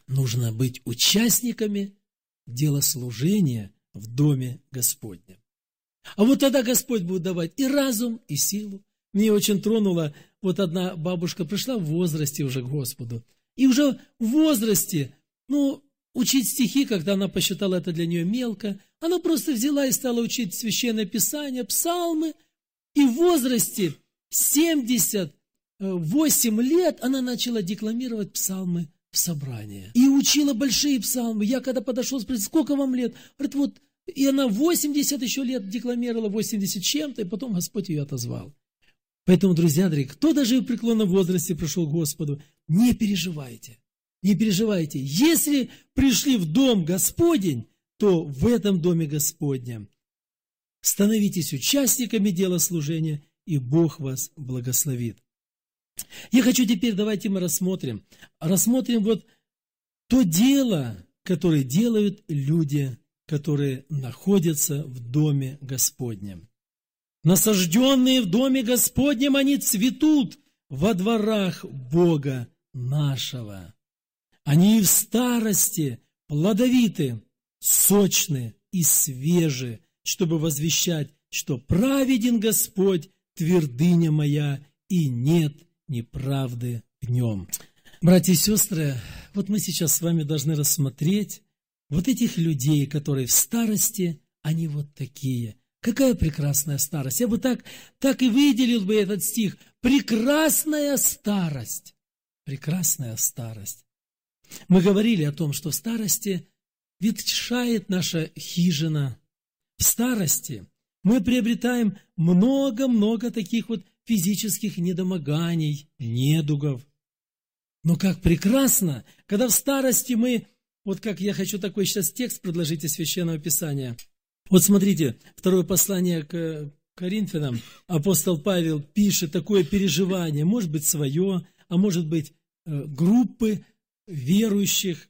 нужно быть участниками делослужения в Доме Господнем. А вот тогда Господь будет давать и разум, и силу. Мне очень тронуло, вот одна бабушка пришла в возрасте уже к Господу, и уже в возрасте, учить стихи, когда она посчитала это для нее мелко, она просто взяла и стала учить Священное Писание, псалмы, и в возрасте 78 лет она начала декламировать псалмы в собрании. И учила большие псалмы. Я когда подошел, спросил, сколько вам лет? Говорит, вот, и она 80 еще лет декламировала, 80 чем-то, и потом Господь ее отозвал. Поэтому, друзья дорогие, кто даже в преклонном возрасте пришел к Господу, не переживайте, не переживайте. Если пришли в Дом Господень, то в этом Доме Господнем становитесь участниками дела служения, и Бог вас благословит. Я хочу теперь, давайте мы рассмотрим вот то дело, которое делают люди, которые находятся в Доме Господнем. Насажденные в Доме Господнем, они цветут во дворах Бога нашего. Они и в старости плодовиты, сочны и свежи, чтобы возвещать, что праведен Господь, твердыня моя, и нет неправды в нем. Братья и сестры, вот мы сейчас с вами должны рассмотреть вот этих людей, которые в старости, они вот такие. Какая прекрасная старость! Я бы так и выделил бы этот стих. Прекрасная старость. Прекрасная старость. Мы говорили о том, что в старости ветшает наша хижина. В старости мы приобретаем много-много таких вот физических недомоганий, недугов. Но как прекрасно, когда в старости мы, вот как я хочу такой сейчас текст предложить из Священного Писания. Вот смотрите, второе послание к Коринфянам, апостол Павел пишет такое переживание, может быть свое, а может быть группы верующих.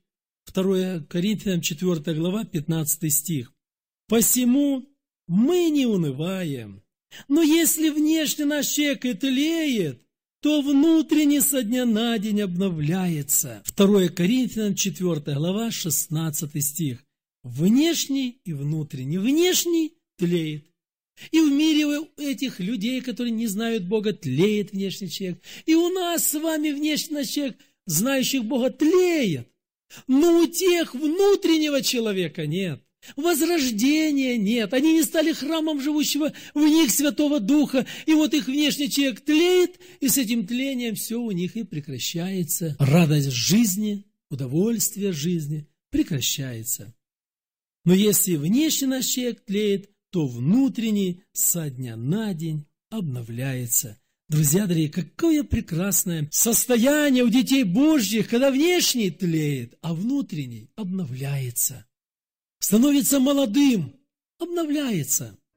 2 Коринфянам 4 глава, 15 стих. «Посему мы не унываем, но если внешне наш человек и тлеет, то внутренне со дня на день обновляется». 2 Коринфянам 4 глава, 16 стих. Внешний и внутренний. Внешний тлеет. И в мире у этих людей, которые не знают Бога, тлеет внешний человек. И у нас с вами внешний человек, знающих Бога, тлеет. Но у тех внутреннего человека нет. Возрождения нет. Они не стали храмом живущего в них Святого Духа. И вот их внешний человек тлеет, и с этим тлением все у них и прекращается. Радость жизни, удовольствие жизни прекращается. Но если внешний наш человек тлеет, то внутренний со дня на день обновляется. Друзья дорогие, какое прекрасное состояние у детей Божьих, когда внешний тлеет, а внутренний обновляется. Становится молодым, обновляется.